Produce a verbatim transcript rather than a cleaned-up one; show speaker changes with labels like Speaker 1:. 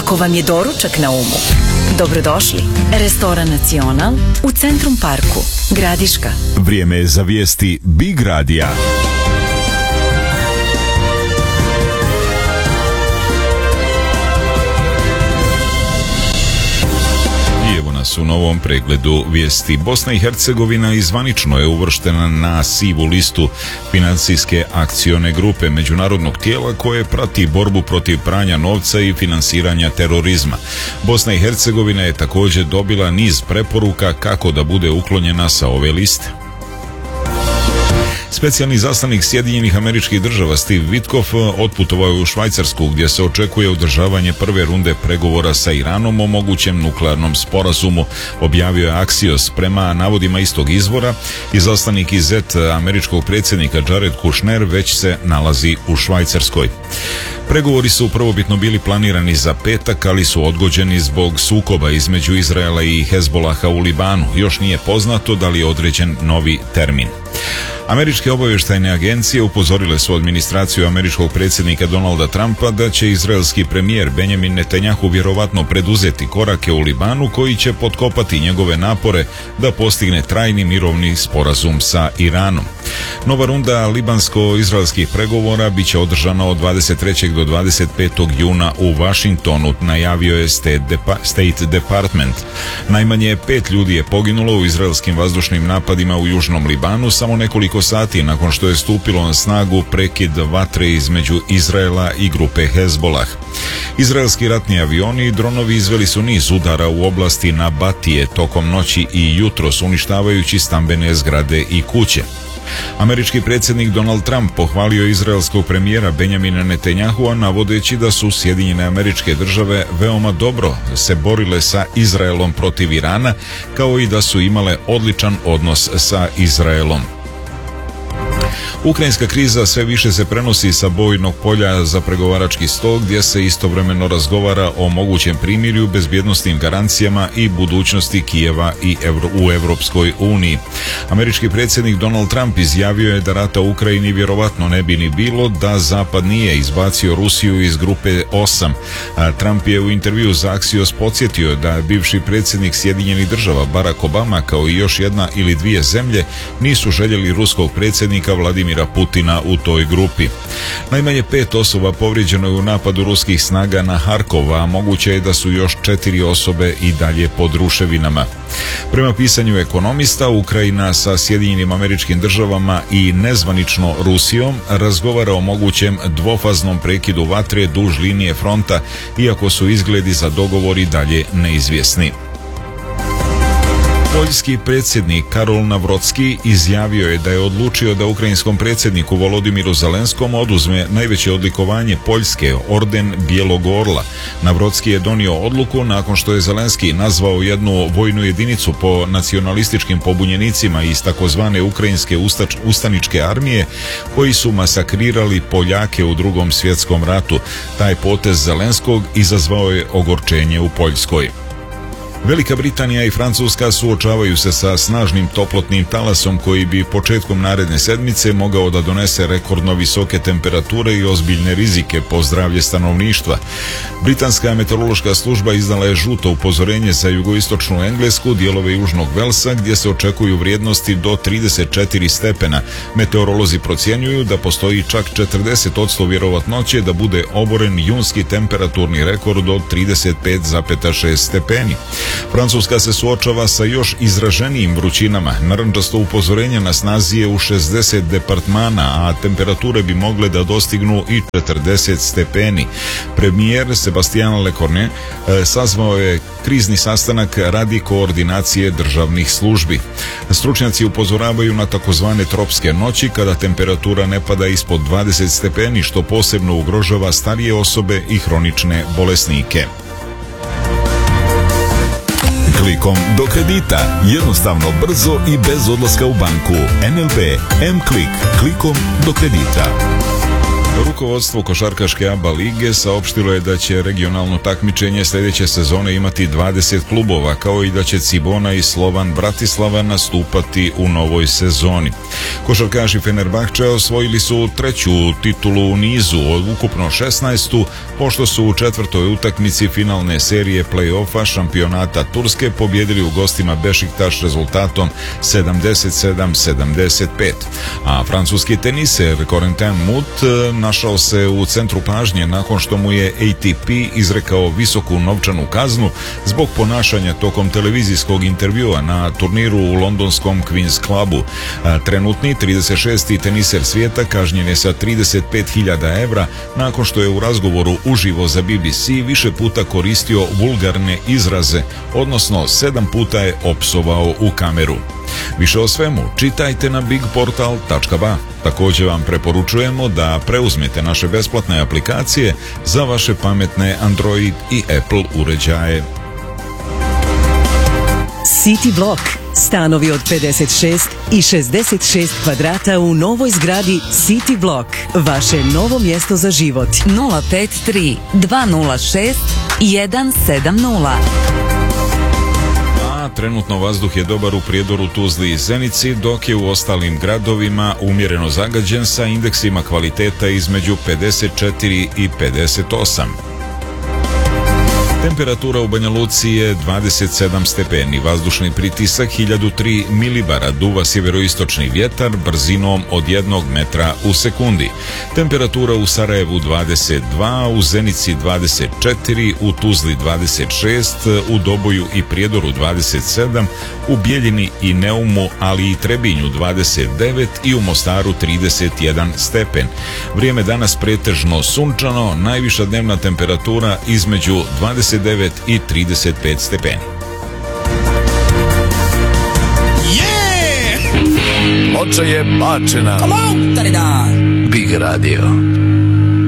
Speaker 1: Ako vam je doručak na umu, dobrodošli. Restoran Nacional u Centrum Parku, Gradiška.
Speaker 2: Vrijeme je za vijesti Big Radija. U novom pregledu vijesti. Bosna i Hercegovina izvanično je uvrštena na sivu listu financijske akcione grupe međunarodnog tijela koje prati borbu protiv pranja novca i finansiranja terorizma. Bosna i Hercegovina je također dobila niz preporuka kako da bude uklonjena sa ove liste. Specijalni zaslanik Sjedinjenih Američkih Država Steve Witkoff otputovao je u Švajcarsku gdje se očekuje održavanje prve runde pregovora sa Iranom o mogućem nuklearnom sporazumu, objavio je Axios. Prema navodima istog izvora, izaslanik iz zet američkog predsjednika Jared Kushner već se nalazi u Švajcarskoj. Pregovori su prvobitno bili planirani za petak, ali su odgođeni zbog sukoba između Izraela i Hezbolaha u Libanu. Još nije poznato da li je određen novi termin. Američke obavještajne agencije upozorile su administraciju američkog predsjednika Donalda Trumpa da će izraelski premijer Benjamin Netanjahu vjerovatno preduzeti korake u Libanu koji će potkopati njegove napore da postigne trajni mirovni sporazum sa Iranom. Nova runda libansko-izraelskih pregovora bit će održana od dvadeset trećeg do dvadeset petog juna u Washingtonu, najavio je State Department. Najmanje pet ljudi je poginulo u izraelskim vazdušnim napadima u južnom Libanu samo nekoliko sati nakon što je stupilo na snagu prekid vatre između Izraela i grupe Hezbolah. Izraelski ratni avioni i dronovi izveli su niz udara u oblasti Nabatije tokom noći i jutros, uništavajući stambene zgrade i kuće. Američki predsjednik Donald Trump pohvalio izraelskog premijera Benjamina Netanjahua navodeći da su Sjedinjene Američke Države veoma dobro se borile sa Izraelom protiv Irana, kao i da su imale odličan odnos sa Izraelom. Ukrajinska kriza sve više se prenosi sa bojnog polja za pregovarački stol gdje se istovremeno razgovara o mogućem primirju, bezbjednosnim garancijama i budućnosti Kijeva i Evro, u Europskoj uniji. Američki predsjednik Donald Trump izjavio je da rata u Ukrajini vjerovatno ne bi ni bilo da Zapad nije izbacio Rusiju iz grupe osam. A Trump je u intervju za Axios podsjetio da bivši predsjednik Sjedinjenih Država Barack Obama kao i još jedna ili dvije zemlje nisu željeli ruskog predsjednika Vladimira Putina u toj grupi. Najmanje pet osoba povrijeđeno je u napadu ruskih snaga na Harkov, a moguće je da su još četiri osobe i dalje pod ruševinama. Prema pisanju Ekonomista, Ukrajina sa Sjedinjenim Američkim Državama i nezvanično Rusijom razgovara o mogućem dvofaznom prekidu vatre duž linije fronta, iako su izgledi za dogovor i dalje neizvjesni. Poljski predsjednik Karol Navrocki izjavio je da je odlučio da ukrajinskom predsjedniku Volodimiru Zelenskom oduzme najveće odlikovanje Poljske, orden Bijelog orla. Navrocki je donio odluku nakon što je Zelenski nazvao jednu vojnu jedinicu po nacionalističkim pobunjenicima iz takozvane ukrajinske ustač, ustaničke armije koji su masakrirali Poljake u Drugom svjetskom ratu. Taj potez Zelenskog izazvao je ogorčenje u Poljskoj. Velika Britanija i Francuska suočavaju se sa snažnim toplotnim talasom koji bi početkom naredne sedmice mogao da donese rekordno visoke temperature i ozbiljne rizike po zdravlje stanovništva. Britanska meteorološka služba izdala je žuto upozorenje za jugoistočnu Englesku, dijelove južnog Velsa gdje se očekuju vrijednosti do trideset četiri stepena. Meteorolozi procjenjuju da postoji čak četrdeset posto vjerovatnoće da bude oboren junski temperaturni rekord od trideset pet zarez šest stepeni. Francuska se suočava sa još izraženijim vrućinama. Narandžasto upozorenje na snazi je u šezdeset departmana, a temperature bi mogle da dostignu i četrdeset stepeni. Premijer Sebastian Lecornu sazvao je krizni sastanak radi koordinacije državnih službi. Stručnjaci upozoravaju na takozvane tropske noći kada temperatura ne pada ispod dvadeset stepeni, što posebno ugrožava starije osobe i hronične bolesnike. Klikom do kredita. Jednostavno, brzo i bez odlaska u banku. N L B M-Klik. Klikom do kredita. Rukovodstvo košarkaške A B A lige saopštilo je da će regionalno takmičenje sljedeće sezone imati dvadeset klubova, kao i da će Cibona i Slovan Bratislava nastupati u novoj sezoni. Košarkaši Fenerbahčea osvojili su treću titulu u nizu od ukupno šesnaestu, pošto su u četvrtoj utakmici finalne serije play-offa šampionata Turske pobjedili u gostima Bešiktaš rezultatom sedamdeset sedam sedamdeset pet. A francuski teniser Corentin Mount našao se u centru pažnje nakon što mu je A T P izrekao visoku novčanu kaznu zbog ponašanja tokom televizijskog intervjua na turniru u londonskom Queen's Clubu. Trenutni trideset šesti teniser svijeta kažnjen je sa trideset pet hiljada evra nakon što je u razgovoru uživo za B B C više puta koristio vulgarne izraze, odnosno sedam puta je opsovao u kameru. Više o svemu čitajte na big portal tačka ba. Također vam preporučujemo da preuzmete naše besplatne aplikacije za vaše pametne Android i Apple uređaje.
Speaker 3: City Block. Stanovi od pedeset šest i šezdeset šest kvadrata u novoj zgradi City Block. Vaše novo mjesto za život.
Speaker 4: nula pet tri dva nula šest jedan sedam nula.
Speaker 2: Trenutno vazduh je dobar u Prijedoru, Tuzli i Zenici, dok je u ostalim gradovima umjereno zagađen sa indeksima kvaliteta između pedeset četiri i pedeset osam. Temperatura u Banja Luci je dvadeset sedam stepeni, vazdušni pritisak hiljadu tri milibara, duva sjeveroistočni vjetar brzinom od jednog metra u sekundi. Temperatura u Sarajevu dvadeset dva, u Zenici dvadeset četiri, u Tuzli dvadeset šest, u Doboju i Prijedoru dvadeset sedam, u Bijeljini i Neumu, ali i Trebinju dvadeset devet i u Mostaru trideset jedan stepen. Vrijeme danas pretežno sunčano, najviša dnevna temperatura između dvadeset devet i trideset pet stepeni.
Speaker 5: Moča je bačena.
Speaker 6: Come on, Big Radio.